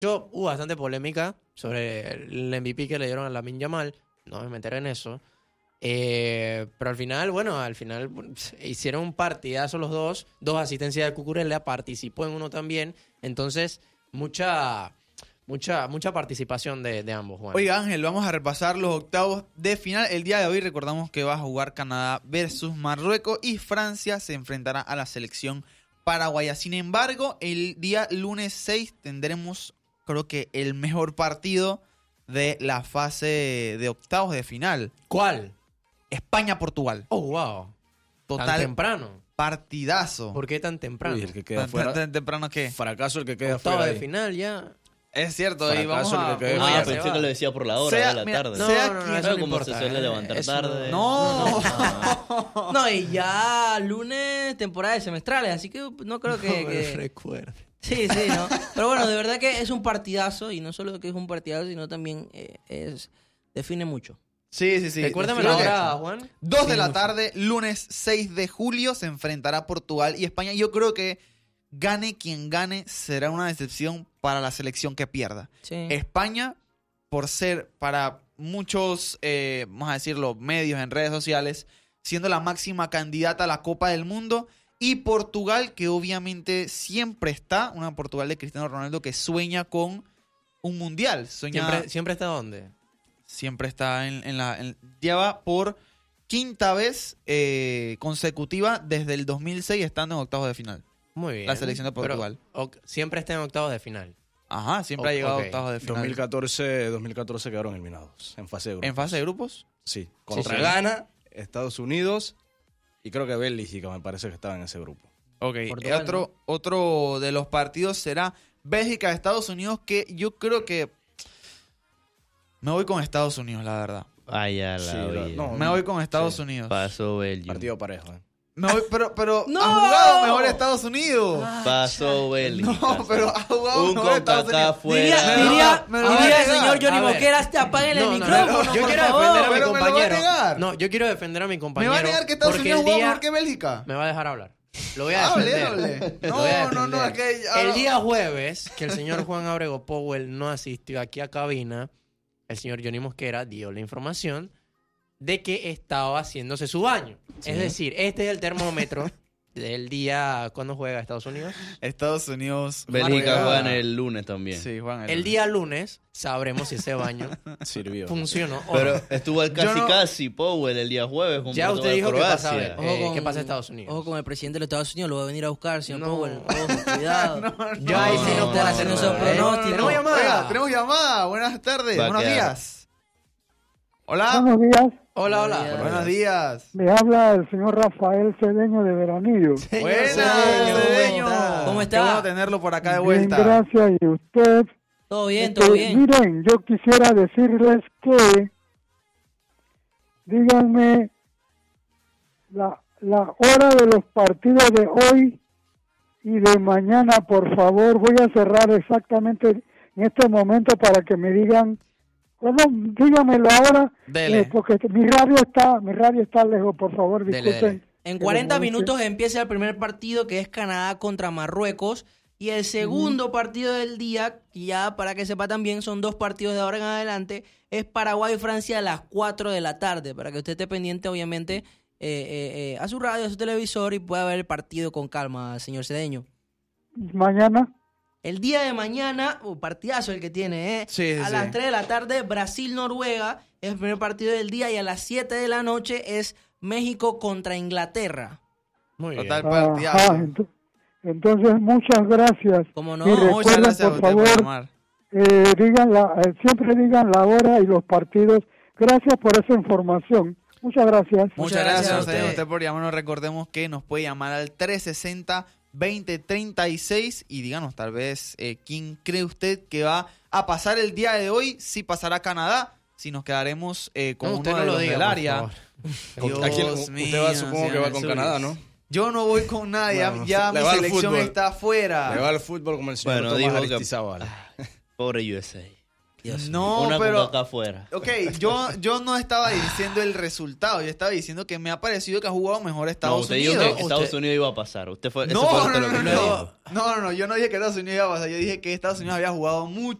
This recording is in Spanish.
Hubo bastante polémica sobre el MVP que le dieron a Lamine Yamal. No me meteré en eso. Pero al final hicieron un partidazo los dos. 2 asistencias de Cucurella, participó en uno también. Entonces, mucha participación de ambos, Juan. Oiga, Ángel, vamos a repasar los octavos de final. El día de hoy recordamos que va a jugar Canadá versus Marruecos y Francia se enfrentará a la selección paraguaya. Sin embargo, el día lunes 6 tendremos, creo que, el mejor partido de la fase de octavos de final. ¿Cuál? España-Portugal. Oh, wow. Total ¿Tan temprano? Partidazo. ¿Por qué tan temprano? Uy, el que queda fuera. ¿Tan temprano qué? Fracaso el que queda Octavo fuera. de final ya. Es cierto, y vamos Fracaso a... el que quede Uy, fuera. ya se Pensé va. que lo decía por la hora Sea- de la mira, tarde. sea No, quien- eso no como importa. se suele levantar Eso tarde. No. No, y ya lunes, temporada de semestrales, así que no creo No me que... recuerde. Sí, ¿no? Pero bueno, de verdad que es un partidazo, y no solo que es un partidazo, sino también define mucho. Sí. Recuérdame Creo la que hora, Juan. 2 de la tarde, lunes 6 de julio, se enfrentará Portugal y España. Yo creo que gane quien gane, será una decepción para la selección que pierda. Sí. España, por ser para muchos, vamos a decirlo, medios en redes sociales, siendo la máxima candidata a la Copa del Mundo. Y Portugal, que obviamente siempre está, una Portugal de Cristiano Ronaldo que sueña con un mundial. ¿Siempre está dónde? Siempre está lleva por quinta vez consecutiva desde el 2006 estando en octavos de final. Muy bien. La selección de Portugal. Pero, siempre está en octavos de final. Ajá, siempre ha llegado ok. a octavos de final. 2014 quedaron eliminados en fase de grupos. ¿En fase de grupos? Sí. Contra sí. Ghana, Estados Unidos y creo que Bélgica me parece que estaba en ese grupo. Ok. Portugal, Otro de los partidos será Bélgica-Estados Unidos, que yo creo que me voy con Estados Unidos, la verdad. Vaya Sí, la vida. no. Me voy con Estados Sí. Unidos. Pasó Belgium. Partido parejo. Me voy, pero ¡No! ha jugado mejor Estados Unidos. Pasó Bélgica. No, pero ha jugado Un mejor Estados Unidos. CONCACAF fuera. Diría me lo va a el negar. señor Johnny A ver. Mosquera, te apaguen el No, micrófono, yo por quiero favor. defender a mi Pero me lo va a compañero. negar. No, yo quiero defender a mi Me compañero. va a negar que Estados porque Unidos el juega día... mejor que Bélgica. Me va a dejar hablar. Lo voy a Hable, defender. hable. Lo voy a No, defender. es que... El día jueves, que el señor Juan Abrego Powell no asistió aquí a cabina, el señor Johnny Mosquera dio la información de que estaba haciéndose su baño. Sí. Es decir, este es el termómetro del día cuando juega Estados Unidos. Estados Unidos... Bélgica juegan el lunes también. Sí, juegan El día lunes sabremos si ese baño Sirvió. funcionó o Pero no. estuvo al Yo no- casi Powell el día jueves con Ya usted dijo que Portugal-Croacia. pasa, ¿qué pasa en Estados Unidos? Ojo con el presidente de los Estados Unidos, lo va a venir a buscar, señor No. Powell. Ojo, cuidado. Yo ahí sí no puedo hacer esos nada, ¿eh? pronósticos. Tenemos llamada. Oiga, tenemos llamada. Buenas tardes. Va a Buenos quedar. días. Hola. Buenos días, Hola, hola. Buenos Buenos días. le habla el señor Rafael Cedeño de Veranillo. Buenas, Cedeño, Cedeño. ¿Cómo está? Qué bueno tenerlo por acá de Bien, vuelta. gracias. ¿Y usted? Todo bien, todo bien. Miren, yo quisiera decirles que díganme la hora de los partidos de hoy y de mañana, por favor. Voy a cerrar exactamente en este momento para que me digan. Bueno, dígamelo ahora, Dele. porque mi radio está lejos, por favor, Dele, disculpen. dele. En que 40 lo moleste. minutos empieza el primer partido, que es Canadá contra Marruecos. Y el segundo partido del día, que ya para que sepa también, son 2 partidos de ahora en adelante, es Paraguay-Francia a las 4 de la tarde. Para que usted esté pendiente, obviamente, a su radio, a su televisor y pueda ver el partido con calma, señor Cedeño. Mañana. El día de mañana, partidazo el que tiene, Sí, sí, a sí. las 3 de la tarde, Brasil-Noruega, es el primer partido del día, y a las 7 de la noche es México contra Inglaterra. Muy bien. Total Ajá, partidazo. entonces muchas gracias. Como no, Y Muchas recuerden, gracias a por usted por favor, llamar. siempre digan la hora y los partidos. Gracias por esa información. Muchas gracias. Muchas gracias a usted. usted por llamarnos. Recordemos que nos puede llamar al 360-2036 y díganos tal vez quién cree usted que va a pasar el día de hoy, si pasará Canadá, si nos quedaremos con No, uno usted de no lo los diga, del por área. favor. Dios ¿A quién? mío, Usted va, supongo que va señor con Zúñiga. Canadá, ¿no? Yo no voy con nadie, Bueno, ya le mi va al selección fútbol. está afuera. Le va al fútbol como el señor Bueno, Tomás dijo que- Aristizábal. Pobre USA. No, Una pero... acá afuera. Ok, yo no estaba diciendo el resultado, yo estaba diciendo que me ha parecido que ha jugado mejor No, Estados usted dijo Unidos. que Estados Unidos iba a pasar. Usted fue, eso No, fue no, lo que no, usted dijo. no, yo no dije que Estados Unidos iba a pasar, yo dije que Estados Unidos había jugado